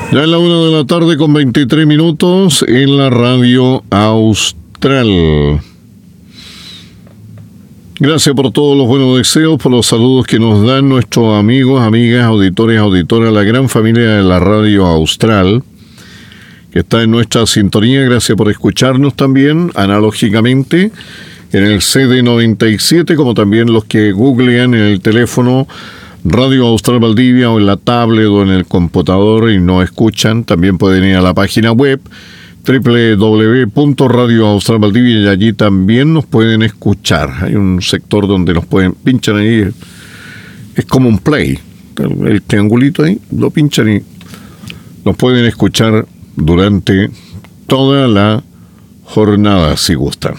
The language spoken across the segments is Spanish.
Ya es la 1 de la tarde con 23 minutos en la Radio Austral. Gracias por todos los buenos deseos, por los saludos que nos dan nuestros amigos, amigas, auditores, auditoras, la gran familia de la Radio Austral, que está en nuestra sintonía. Gracias por escucharnos también, analógicamente, en el CD97, como también los que googlean en el teléfono Radio Austral Valdivia o en la tablet o en el computador y no escuchan. También pueden ir a la página web www.radioaustralvaldivia y allí también nos pueden escuchar. Hay un sector donde nos pueden pinchar ahí, es como un play, el triangulito ahí, lo pinchan y nos pueden escuchar durante toda la jornada si gustan.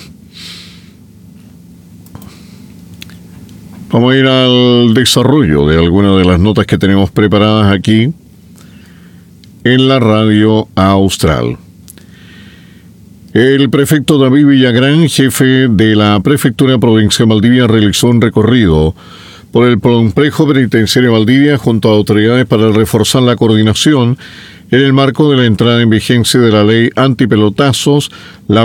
Vamos a ir al desarrollo de algunas de las notas que tenemos preparadas aquí en la Radio Austral. El prefecto David Villagrán, jefe de la Prefectura Provincial Valdivia, realizó un recorrido por el complejo penitenciario Valdivia junto a autoridades para reforzar la coordinación en el marco de la entrada en vigencia de la ley antipelotazos, la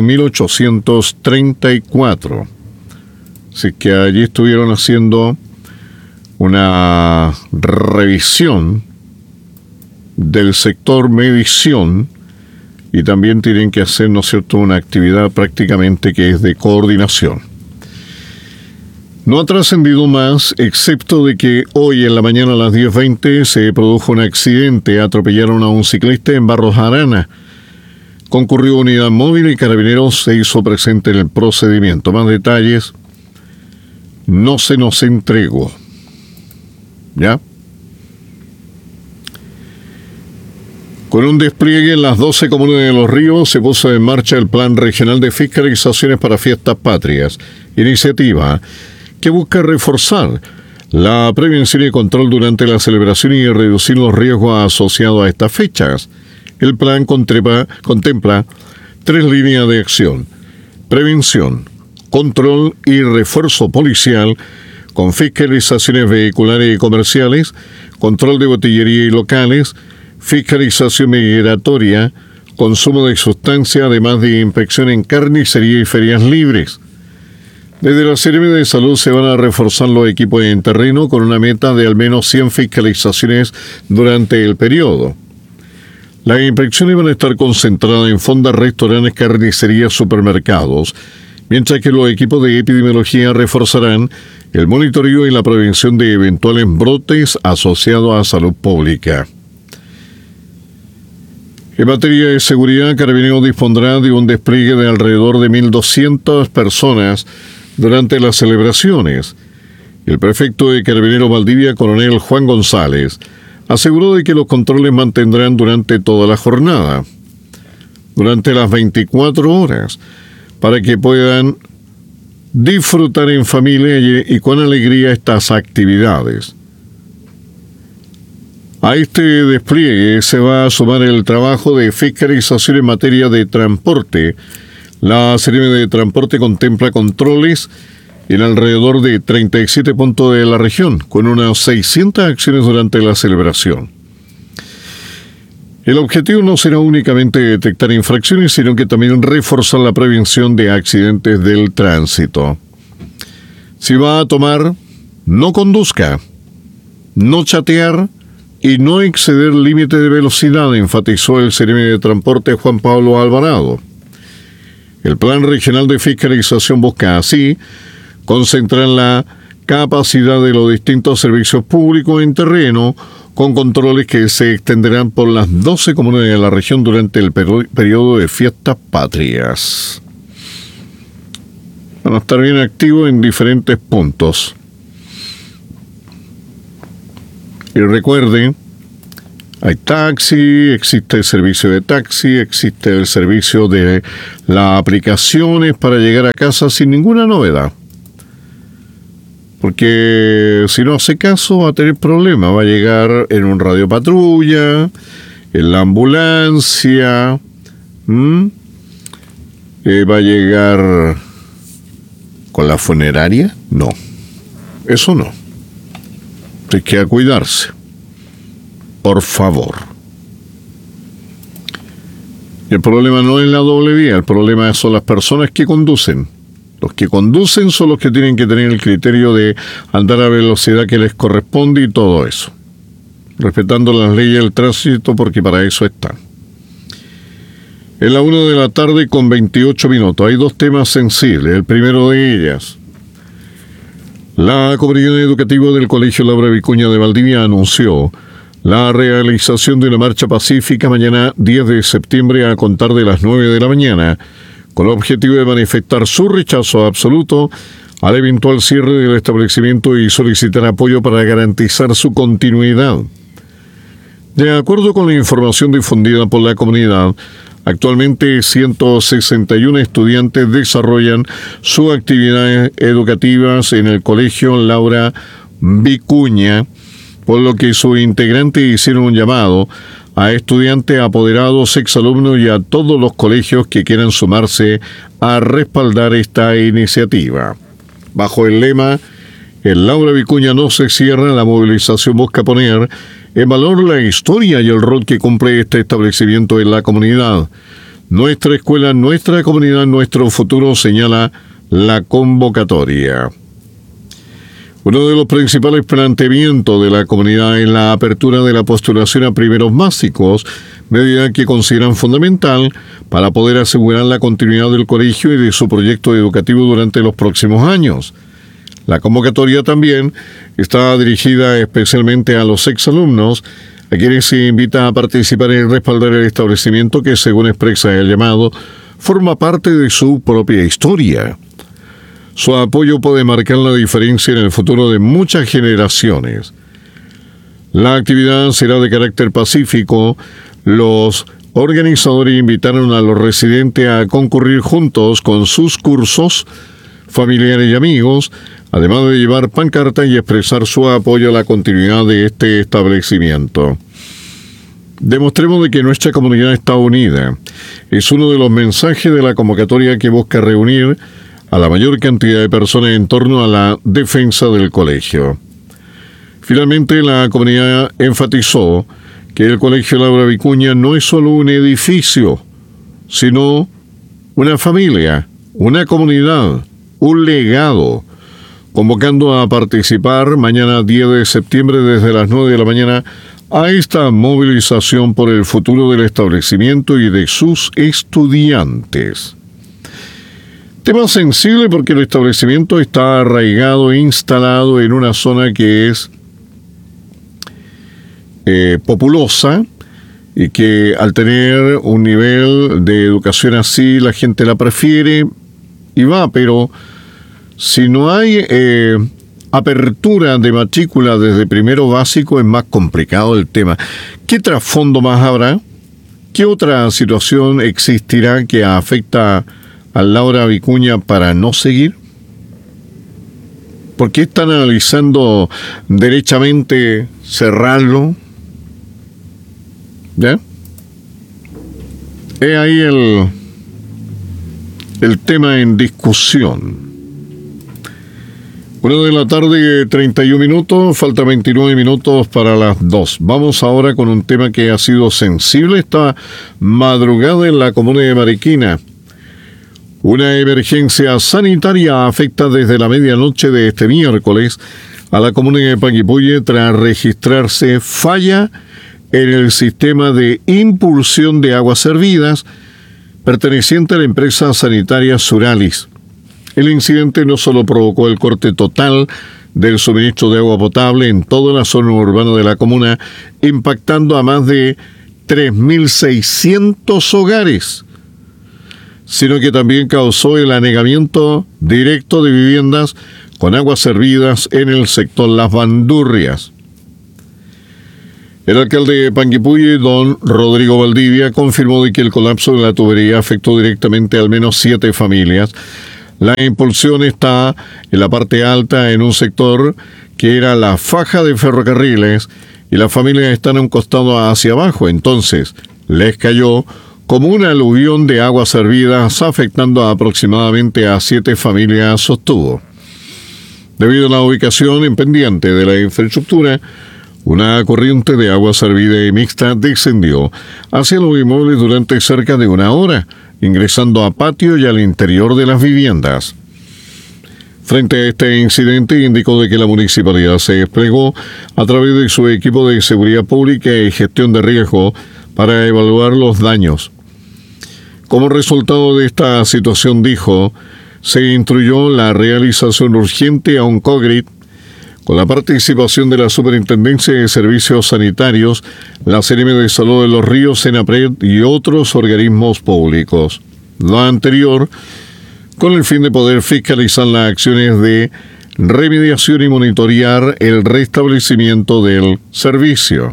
21.834. Así que allí estuvieron haciendo una revisión del sector medición y también tienen que hacer, ¿no es cierto?, una actividad prácticamente que es de coordinación. No ha trascendido más, excepto de que hoy en la mañana a las 10:20 se produjo un accidente, atropellaron a un ciclista en Barros Arana. Concurrió unidad móvil y Carabineros se hizo presente en el procedimiento. Más detalles no se nos entregó. ¿Ya? Con un despliegue en las 12 comunas de Los Ríos se puso en marcha el Plan Regional de Fiscalizaciones para Fiestas Patrias, iniciativa que busca reforzar la prevención y control durante la celebración y reducir los riesgos asociados a estas fechas. El plan contempla 3 líneas de acción: prevención, control y refuerzo policial, con fiscalizaciones vehiculares y comerciales, control de botillería y locales, fiscalización migratoria, consumo de sustancias, además de inspección en carnicería y ferias libres. Desde la Seremi de Salud se van a reforzar los equipos en terreno con una meta de al menos 100 fiscalizaciones durante el periodo. Las inspecciones van a estar concentradas en fondas, restaurantes, carnicerías, supermercados, mientras que los equipos de epidemiología reforzarán el monitoreo y la prevención de eventuales brotes asociados a salud pública. En materia de seguridad, Carabineros dispondrá de un despliegue de alrededor de 1.200 personas durante las celebraciones. El prefecto de Carabineros Valdivia, coronel Juan González, aseguró de que los controles mantendrán durante toda la jornada, durante las 24 horas, para que puedan disfrutar en familia y con alegría estas actividades. A este despliegue se va a sumar el trabajo de fiscalización en materia de transporte. La Seremi de Transporte contempla controles en alrededor de 37 puntos de la región, con unas 600 acciones durante la celebración. El objetivo no será únicamente detectar infracciones, sino que también reforzar la prevención de accidentes del tránsito. Si va a tomar, no conduzca, no chatear y no exceder el límite de velocidad, enfatizó el Seremi de Transporte Juan Pablo Alvarado. El Plan Regional de Fiscalización busca así concentrar la capacidad de los distintos servicios públicos en terreno, con controles que se extenderán por las 12 comunas de la región durante el periodo de fiestas patrias. Van a estar bien activos en diferentes puntos. Y recuerden, hay taxi, existe el servicio de taxi, existe el servicio de las aplicaciones para llegar a casa sin ninguna novedad. Porque si no hace caso va a tener problemas, va a llegar en un radio patrulla, en la ambulancia, va a llegar con la funeraria, no, eso no. Hay que cuidarse. Por favor. El problema no es la doble vía, el problema son las personas que conducen. Los que conducen son los que tienen que tener el criterio de andar a velocidad que les corresponde y todo eso. Respetando las leyes del tránsito, porque para eso están. Es la 1 de la tarde con 28 minutos. Hay dos temas sensibles. El primero de ellas. La comunidad educativa del Colegio Laura Vicuña de Valdivia anunció la realización de una marcha pacífica mañana 10 de septiembre a contar de las 9 de la mañana, con el objetivo de manifestar su rechazo absoluto al eventual cierre del establecimiento y solicitar apoyo para garantizar su continuidad. De acuerdo con la información difundida por la comunidad, actualmente 161 estudiantes desarrollan sus actividades educativas en el Colegio Laura Vicuña, por lo que sus integrantes hicieron un llamado a estudiantes, apoderados, exalumnos y a todos los colegios que quieran sumarse a respaldar esta iniciativa. Bajo el lema "El Laura Vicuña no se cierra", la movilización busca poner en valor la historia y el rol que cumple este establecimiento en la comunidad. Nuestra escuela, nuestra comunidad, nuestro futuro, señala la convocatoria. Uno de los principales planteamientos de la comunidad es la apertura de la postulación a primeros básicos, medida que consideran fundamental para poder asegurar la continuidad del colegio y de su proyecto educativo durante los próximos años. La convocatoria también está dirigida especialmente a los exalumnos, a quienes se invita a participar y respaldar el establecimiento que, según expresa el llamado, forma parte de su propia historia. Su apoyo puede marcar la diferencia en el futuro de muchas generaciones. La actividad será de carácter pacífico. Los organizadores invitaron a los residentes a concurrir juntos con sus cursos, familiares y amigos, además de llevar pancartas y expresar su apoyo a la continuidad de este establecimiento. Demostremos de que nuestra comunidad está unida. Es uno de los mensajes de la convocatoria que busca reunir a la mayor cantidad de personas en torno a la defensa del colegio. Finalmente, la comunidad enfatizó que el Colegio Laura Vicuña no es solo un edificio, sino una familia, una comunidad, un legado, convocando a participar mañana 10 de septiembre desde las 9 de la mañana a esta movilización por el futuro del establecimiento y de sus estudiantes. Tema sensible porque el establecimiento está arraigado e instalado en una zona que es populosa y que al tener un nivel de educación así la gente la prefiere y va, pero si no hay apertura de matrícula desde primero básico es más complicado el tema. ¿Qué trasfondo más habrá? ¿Qué otra situación existirá que afecta al Laura Vicuña para no seguir? ¿Por qué están analizando derechamente cerrarlo? ¿Ya? Es ahí el tema en discusión. 1 de la tarde, 31 minutos, falta 29 minutos para las 2. Vamos ahora con un tema que ha sido sensible esta madrugada en la comuna de Mariquina. Una emergencia sanitaria afecta desde la medianoche de este miércoles a la comuna de Panguipulli tras registrarse falla en el sistema de impulsión de aguas servidas perteneciente a la empresa sanitaria Suralis. El incidente no solo provocó el corte total del suministro de agua potable en toda la zona urbana de la comuna, impactando a más de 3.600 hogares, sino que también causó el anegamiento directo de viviendas con aguas servidas en el sector Las Bandurrias. El alcalde de Panguipulli, don Rodrigo Valdivia, confirmó de que el colapso de la tubería afectó directamente al menos 7 familias. La impulsión está en la parte alta, en un sector que era la faja de ferrocarriles, y las familias están a un costado hacia abajo. Entonces, les cayó como un aluvión de aguas servidas, afectando aproximadamente a 7 familias, sostuvo. Debido a la ubicación en pendiente de la infraestructura, Una corriente de agua servida y mixta descendió hacia los inmuebles durante cerca de una hora, ingresando a patio y al interior de las viviendas. Frente a este incidente, indicó de que la municipalidad se desplegó a través de su equipo de seguridad pública y gestión de riesgo para evaluar los daños. Como resultado de esta situación, dijo, se instruyó la realización urgente a un COGRIT con la participación de la Superintendencia de Servicios Sanitarios, la CNM de Salud de los Ríos, Senapred y otros organismos públicos. Lo anterior, con el fin de poder fiscalizar las acciones de remediación y monitorear el restablecimiento del servicio.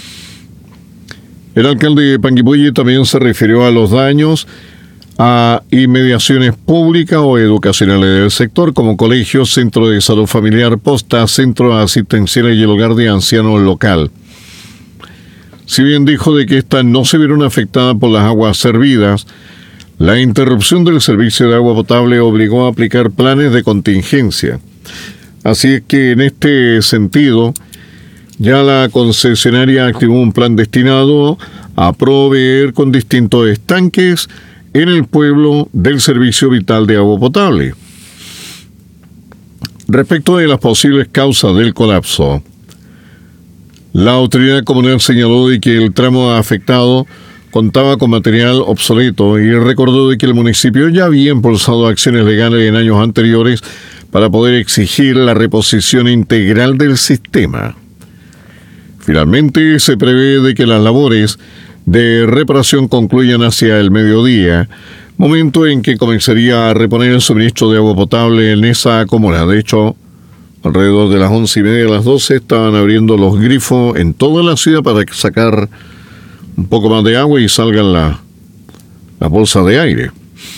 El alcalde de Panguipulli también se refirió a los daños a inmediaciones públicas o educacionales del sector, como colegios, centro de salud familiar, postas, centros asistenciales y el hogar de ancianos local. Si bien dijo de que estas no se vieron afectadas por las aguas servidas, la interrupción del servicio de agua potable obligó a aplicar planes de contingencia. Así es que en este sentido, ya la concesionaria activó un plan destinado a proveer con distintos estanques en el pueblo del servicio vital de agua potable. Respecto de las posibles causas del colapso, la autoridad comunal señaló de que el tramo afectado contaba con material obsoleto y recordó de que el municipio ya había impulsado acciones legales en años anteriores para poder exigir la reposición integral del sistema. Finalmente, se prevé de que las labores de reparación concluyan hacia el mediodía, momento en que comenzaría a reponer el suministro de agua potable en esa comuna. De hecho, alrededor de las 11:30 a las 12 estaban abriendo los grifos en toda la ciudad para sacar un poco más de agua y salgan la bolsa de aire.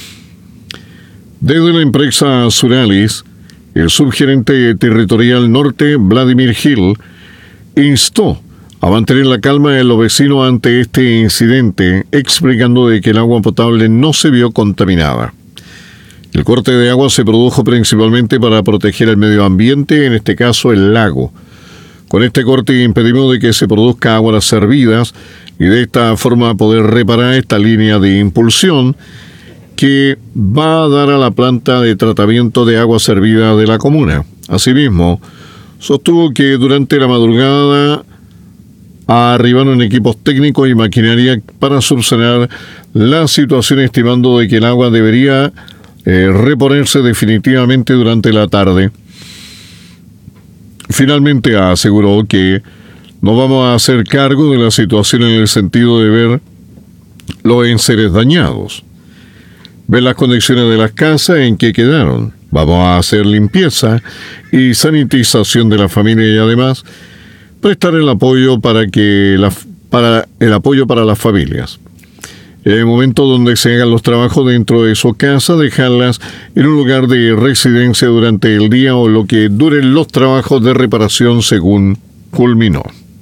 Desde la empresa Suralis, el subgerente territorial norte, Vladimir Gil, instó a mantener la calma de los vecinos ante este incidente, explicando de que el agua potable no se vio contaminada. El corte de agua se produjo principalmente para proteger el medio ambiente, en este caso el lago. Con este corte impedimos de que se produzca aguas servidas y de esta forma poder reparar esta línea de impulsión que va a dar a la planta de tratamiento de agua servida de la comuna. Asimismo, sostuvo que durante la madrugada arribaron equipos técnicos y maquinaria para subsanar la situación, estimando de que el agua debería reponerse definitivamente durante la tarde. Finalmente aseguró que nos vamos a hacer cargo de la situación en el sentido de ver los enseres dañados, ver las condiciones de las casas en que quedaron. Vamos a hacer limpieza y sanitización de la familia y además prestar el apoyo para las familias. En el momento donde se hagan los trabajos dentro de su casa, dejarlas en un lugar de residencia durante el día o lo que duren los trabajos de reparación según culminó.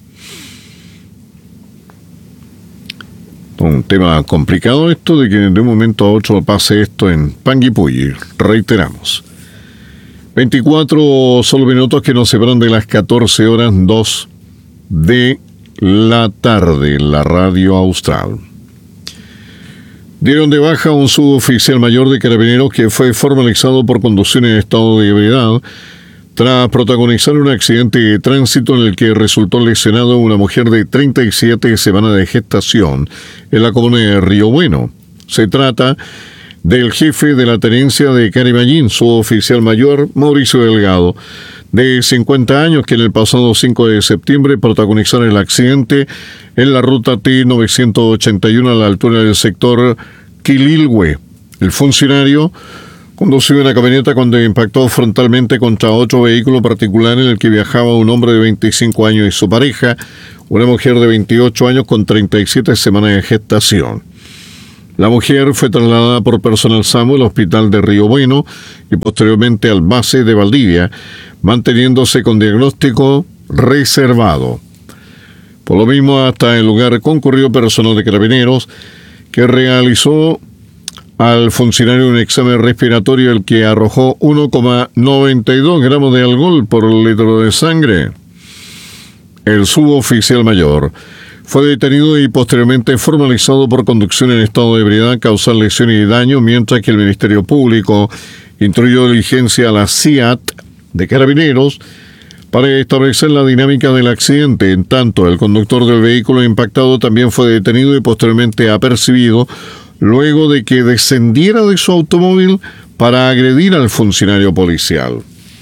Un tema complicado esto de que de un momento a otro pase esto en Panguipulli. Reiteramos. 24 solo minutos que nos separan de las 14:02 de la tarde en la Radio Austral. Dieron de baja a un suboficial mayor de Carabineros que fue formalizado por conducción en estado de ebriedad tras protagonizar un accidente de tránsito en el que resultó lesionado una mujer de 37 semanas de gestación en la comuna de Río Bueno. Se trata del jefe de la tenencia de Cariballín, suboficial mayor Mauricio Delgado, de 50 años, que en el pasado 5 de septiembre protagonizó el accidente en la ruta T-981 a la altura del sector Quililhue. El funcionario condució una camioneta cuando impactó frontalmente contra otro vehículo particular en el que viajaba un hombre de 25 años y su pareja, una mujer de 28 años con 37 semanas de gestación. La mujer fue trasladada por personal SAMU al hospital de Río Bueno y posteriormente al base de Valdivia, manteniéndose con diagnóstico reservado. Por lo mismo, hasta el lugar concurrió personal de Carabineros que realizó al funcionario un examen respiratorio, el que arrojó 1,92 gramos de alcohol por litro de sangre. el suboficial mayor, fue detenido y posteriormente formalizado por conducción en estado de ebriedad, causar lesiones y daño, mientras que el Ministerio Público instruyó diligencia a la CIAT de Carabineros para establecer la dinámica del accidente. En tanto, el conductor del vehículo impactado también fue detenido y posteriormente apercibido luego de que descendiera de su automóvil para agredir al funcionario policial.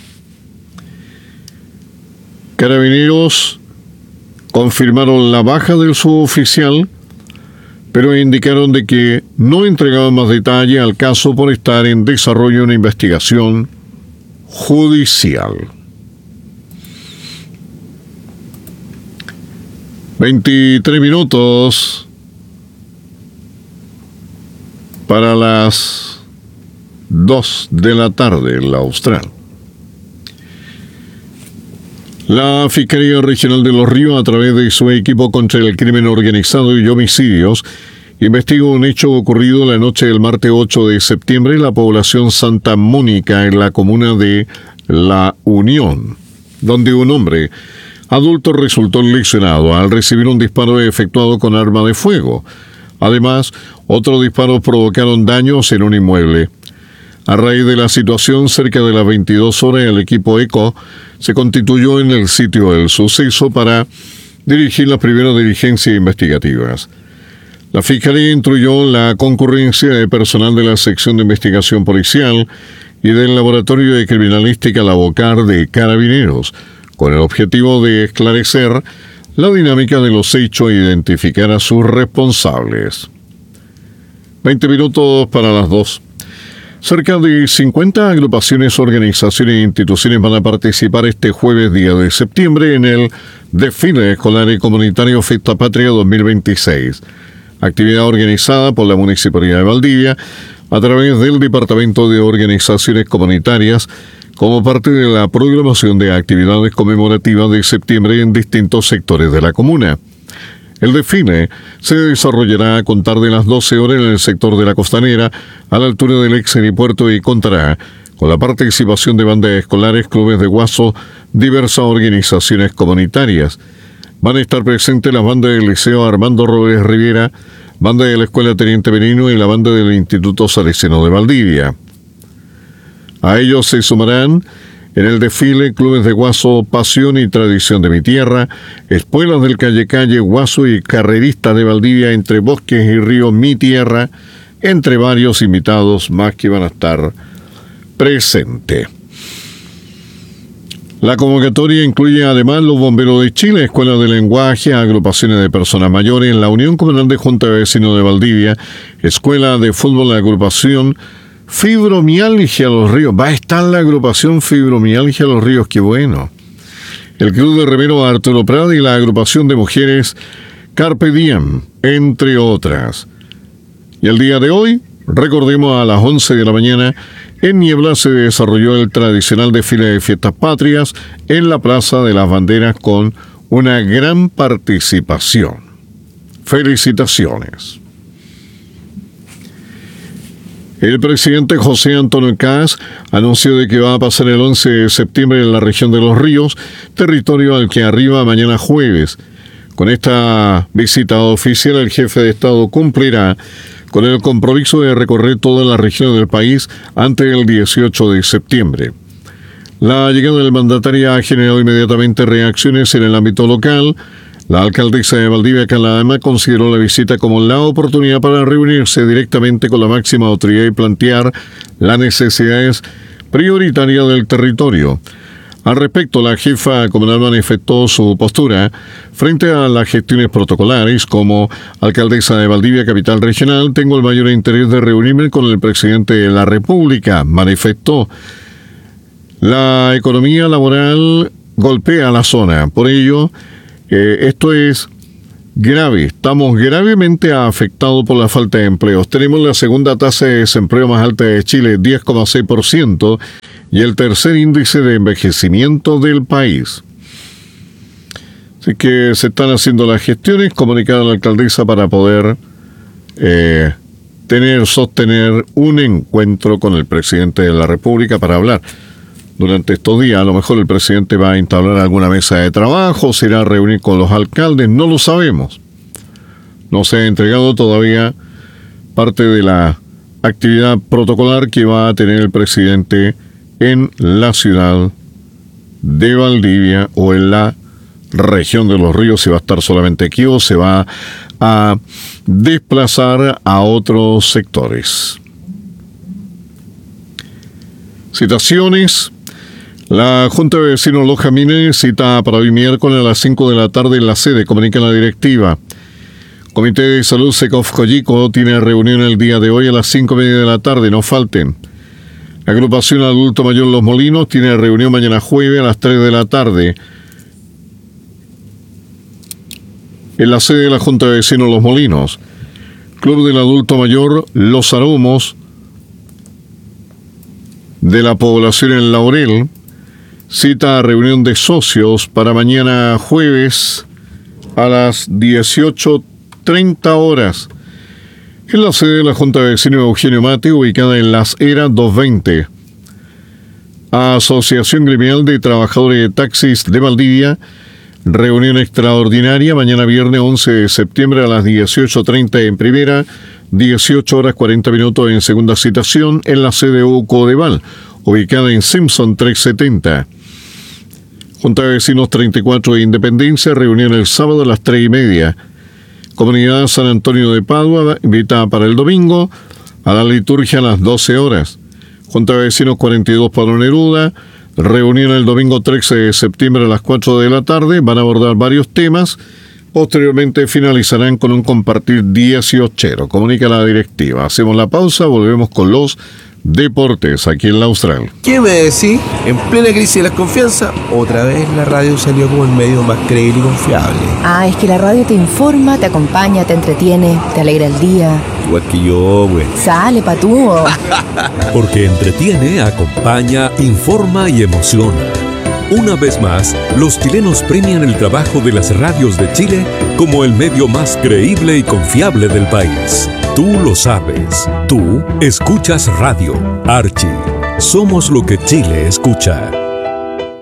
Carabineros confirmaron la baja del suboficial, pero indicaron de que no entregaban más detalle al caso por estar en desarrollo una investigación judicial. 23 minutos para las 2 de la tarde en la Austral. La Fiscalía Regional de Los Ríos, a través de su equipo contra el crimen organizado y homicidios, investiga un hecho ocurrido la noche del martes 8 de septiembre en la población Santa Mónica, en la comuna de La Unión, donde un hombre adulto resultó lesionado al recibir un disparo efectuado con arma de fuego. Además, otros disparos provocaron daños en un inmueble. A raíz de la situación, cerca de las 22 horas, el equipo ECO se constituyó en el sitio del suceso para dirigir las primeras diligencias investigativas. La Fiscalía instruyó la concurrencia de personal de la Sección de Investigación Policial y del Laboratorio de Criminalística La Bocar de Carabineros, con el objetivo de esclarecer la dinámica de los hechos e identificar a sus responsables. 20 minutos para las 2. Cerca de 50 agrupaciones, organizaciones e instituciones van a participar este jueves, día de septiembre, en el Desfile Escolar y Comunitario Fiesta Patria 2026. Actividad organizada por la Municipalidad de Valdivia a través del Departamento de Organizaciones Comunitarias como parte de la programación de actividades conmemorativas de septiembre en distintos sectores de la comuna. El desfile se desarrollará a contar de las 12 horas en el sector de la Costanera, a la altura del ex helipuerto, y contará con la participación de bandas escolares, clubes de guaso, diversas organizaciones comunitarias. Van a estar presentes las bandas del Liceo Armando Robles Riviera, banda de la Escuela Teniente Benigno y la banda del Instituto Salesiano de Valdivia. A ellos se sumarán en el desfile clubes de guaso Pasión y Tradición de mi Tierra, espuelas del Calle Guaso y carreristas de Valdivia, entre bosques y ríos Mi Tierra, entre varios invitados más que van a estar presentes. La convocatoria incluye además los Bomberos de Chile, Escuela de Lenguaje, agrupaciones de personas mayores, la Unión Comunal de Junta de Vecinos de Valdivia, Escuela de Fútbol, la agrupación Fibromialgia Los Ríos. Va a estar la agrupación Fibromialgia Los Ríos, qué bueno. El Club de Remeros Arturo Prada y la agrupación de mujeres Carpe Diem, entre otras. Y el día de hoy, recordemos, a las 11 de la mañana, en Niebla se desarrolló el tradicional desfile de Fiestas Patrias en la Plaza de las Banderas con una gran participación. Felicitaciones. El presidente José Antonio Kast anunció de que va a pasar el 11 de septiembre en la región de Los Ríos, territorio al que arriba mañana jueves. Con esta visita oficial, el jefe de Estado cumplirá con el compromiso de recorrer todas las regiones del país antes del 18 de septiembre. La llegada del mandatario ha generado inmediatamente reacciones en el ámbito local. La alcaldesa de Valdivia, Carla Dama, consideró la visita como la oportunidad para reunirse directamente con la máxima autoridad y plantear las necesidades prioritarias del territorio. Al respecto, la jefa comunal manifestó su postura frente a las gestiones protocolares. Como alcaldesa de Valdivia, capital regional, tengo el mayor interés de reunirme con el presidente de la República, manifestó. La economía laboral golpea la zona, por ello, esto es grave. Estamos gravemente afectados por la falta de empleos. Tenemos la segunda tasa de desempleo más alta de Chile, 10,6%, y el tercer índice de envejecimiento del país. Así que se están haciendo las gestiones, comunicada la alcaldesa, para poder sostener un encuentro con el presidente de la República para hablar durante estos días. A lo mejor el presidente va a instaurar alguna mesa de trabajo, se irá a reunir con los alcaldes, no lo sabemos. No se ha entregado todavía parte de la actividad protocolar que va a tener el presidente en la ciudad de Valdivia o en la región de Los Ríos. Si va a estar solamente aquí o se va a desplazar a otros sectores. Citaciones. La Junta de Vecinos Los Jamines cita para hoy miércoles a las 5 de la tarde en la sede, comunica la directiva. Comité de Salud Secov Coyico tiene reunión el día de hoy a las 5:30 de la tarde, no falten. Agrupación Adulto Mayor Los Molinos tiene reunión mañana jueves a las 3 de la tarde. En la sede de la Junta de Vecinos Los Molinos. Club del Adulto Mayor Los Aromos de la población en Laurel cita a reunión de socios para mañana jueves a las 18:30 horas en la sede de la Junta de Vecinos Eugenio Mate, ubicada en Las Heras 220. Asociación Gremial de Trabajadores de Taxis de Valdivia, reunión extraordinaria mañana viernes 11 de septiembre a las 18:30 en primera, 18 horas 40 minutos en segunda citación en la sede UCO de Val, ubicada en Simpson 370. Junta de Vecinos 34 de Independencia, reunión el sábado a las 3:30. Comunidad San Antonio de Padua, invitada para el domingo a la liturgia a las 12 horas. Junta de Vecinos 42 Pablo Neruda, reunión el domingo 13 de septiembre a las 4 de la tarde. Van a abordar varios temas. Posteriormente finalizarán con un compartir 18. Comunica la directiva. Hacemos la pausa, volvemos con los deportes aquí en la Austral. ¿Qué me decís? En plena crisis de la confianza, otra vez la radio salió como el medio más creíble y confiable. Ah, es que la radio te informa, te acompaña, te entretiene, te alegra el día. Igual que yo, güey. Sale, patúo. Porque entretiene, acompaña, informa y emociona. Una vez más, los chilenos premian el trabajo de las radios de Chile como el medio más creíble y confiable del país. Tú lo sabes. Tú escuchas radio. Archie. Somos lo que Chile escucha.